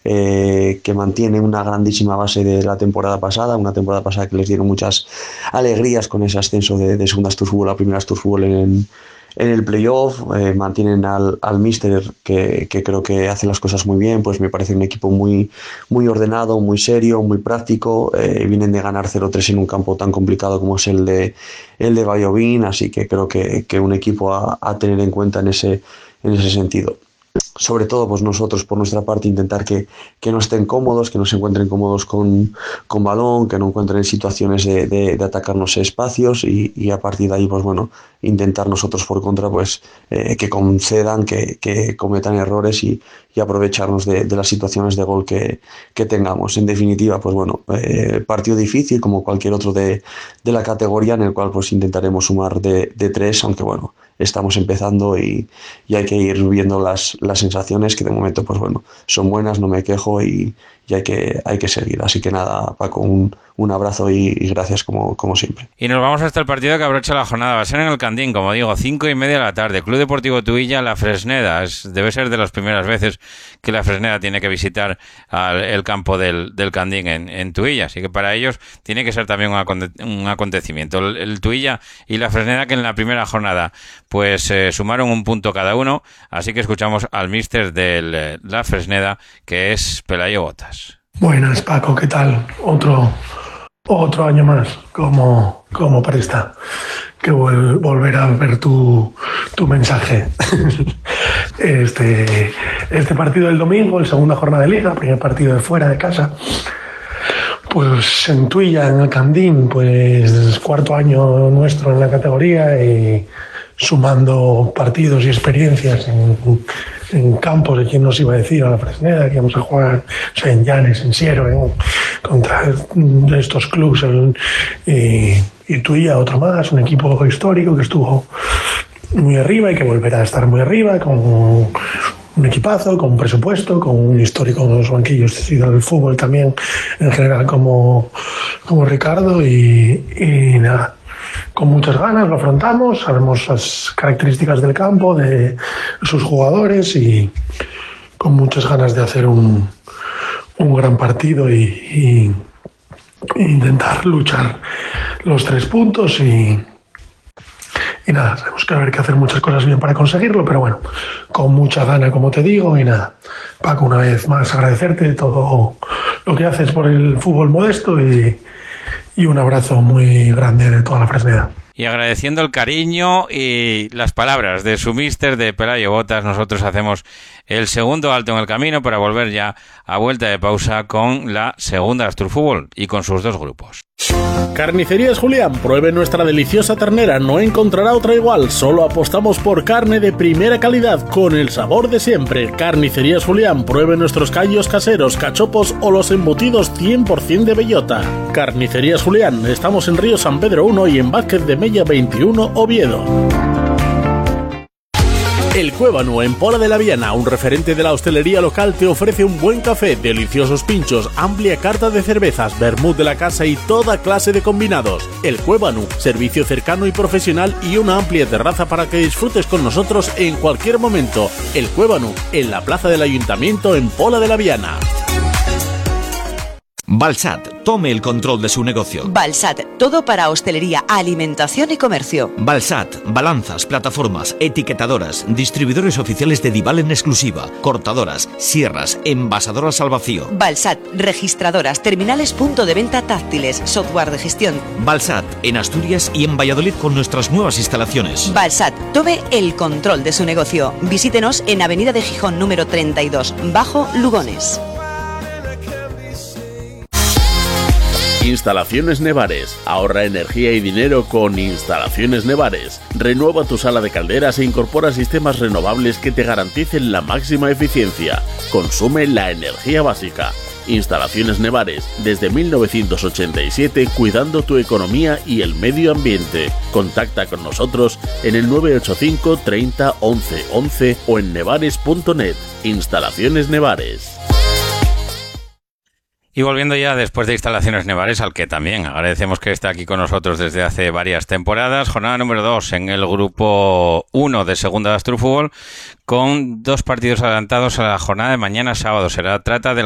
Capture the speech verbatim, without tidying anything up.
eh, que mantiene una grandísima base de la temporada pasada, una temporada pasada que les dieron muchas alegrías con ese ascenso de, de segunda Asturfútbol a primera Asturfútbol en, en el playoff. Eh, mantienen al, al míster que, que creo que hace las cosas muy bien, pues me parece un equipo muy, muy ordenado, muy serio, muy práctico. Eh, vienen de ganar cero tres en un campo tan complicado como es el de, el de Valladolid, así que creo que, que un equipo a, a tener en cuenta en ese, en ese sentido. Sobre todo, pues nosotros por nuestra parte intentar que, que no estén cómodos, que no se encuentren cómodos con, con balón, que no encuentren situaciones de, de, de atacarnos espacios y, y a partir de ahí, pues bueno, intentar nosotros por contra, pues eh, que concedan, que, que cometan errores y, y aprovecharnos de, de las situaciones de gol que, que tengamos. En definitiva, pues bueno, eh, partido difícil como cualquier otro de, de la categoría, en el cual pues intentaremos sumar de, de tres, aunque bueno, estamos empezando y, y hay que ir viendo las, las sensaciones, que de momento pues bueno, son buenas, no me quejo y, y hay que hay que seguir. Así que nada, Paco, un, un abrazo y, y gracias como, como siempre. Y nos vamos hasta el partido que abrocha la jornada. Va a ser en el Candín, como digo, cinco y media de la tarde. Club Deportivo Tuilla, La Fresneda. Es, debe ser de las primeras veces que La Fresneda tiene que visitar al, el campo del, del Candín en, en Tuilla. Así que para ellos tiene que ser también un, aconte, un acontecimiento. El, el Tuilla y La Fresneda, que en la primera jornada pues eh, sumaron un punto cada uno. Así que escuchamos al míster de La Fresneda, que es Pelayo Botas. Buenas, Paco, ¿qué tal? Otro otro año más como, como presta. Que vol, volver a ver tu, tu mensaje. este, este partido del domingo, el segunda jornada de liga, primer partido de fuera de casa. Pues en Tuilla, en el Candín, pues cuarto año nuestro en la categoría y sumando partidos y experiencias en, en campos de quien nos iba a decir a La Fresneda que íbamos a jugar, o sea, en Llanes, en Siero, en, contra estos clubes el, y, y Tuilla otro más, un equipo histórico que estuvo muy arriba y que volverá a estar muy arriba, con un equipazo, con un presupuesto, con un histórico en los banquillos y del fútbol también en general como, como Ricardo y, y nada, con muchas ganas lo afrontamos, sabemos las características del campo, de sus jugadores y con muchas ganas de hacer un, un gran partido y, y, y intentar luchar los tres puntos y Y nada, tenemos que haber que hacer muchas cosas bien para conseguirlo, pero bueno, con mucha gana, como te digo, y nada. Paco, una vez más agradecerte todo lo que haces por el fútbol modesto y, y un abrazo muy grande de toda la Fresneda. Y agradeciendo el cariño y las palabras de su míster, de Pelayo Botas, nosotros hacemos el segundo alto en el camino para volver ya a vuelta de pausa con la segunda Asturfútbol y con sus dos grupos. Carnicerías Julián, pruebe nuestra deliciosa ternera, no encontrará otra igual, solo apostamos por carne de primera calidad, con el sabor de siempre. Carnicerías Julián, pruebe nuestros callos caseros, cachopos o los embutidos cien por ciento de bellota. Carnicerías Julián, estamos en Río San Pedro uno y en Vázquez de Mella veintiuno, Oviedo. El Cuévano en Pola de la Viana, un referente de la hostelería local, te ofrece un buen café, deliciosos pinchos, amplia carta de cervezas, vermut de la casa y toda clase de combinados. El Cuévano, servicio cercano y profesional y una amplia terraza para que disfrutes con nosotros en cualquier momento. El Cuévano, en la plaza del Ayuntamiento en Pola de la Viana. Balsat, tome el control de su negocio. Balsat, todo para hostelería, alimentación y comercio. Balsat, balanzas, plataformas, etiquetadoras, distribuidores oficiales de Dival en exclusiva, cortadoras, sierras, envasadoras al vacío. Balsat, registradoras, terminales punto de venta táctiles, software de gestión. Balsat, en Asturias y en Valladolid con nuestras nuevas instalaciones. Balsat, tome el control de su negocio. Visítenos en Avenida de Gijón número treinta y dos, Bajo Lugones. Instalaciones Nevares. Ahorra energía y dinero con Instalaciones Nevares. Renueva tu sala de calderas e incorpora sistemas renovables que te garanticen la máxima eficiencia. Consume la energía básica. Instalaciones Nevares, desde mil novecientos ochenta y siete, cuidando tu economía y el medio ambiente. Contacta con nosotros en el nueve ocho cinco treinta once once o en nevares punto net. Instalaciones Nevares. Y volviendo ya después de Instalaciones Nevares, al que también agradecemos que esté aquí con nosotros desde hace varias temporadas, jornada número dos en el grupo uno de Segunda Asturfútbol, con dos partidos adelantados a la jornada de mañana sábado. Será trata de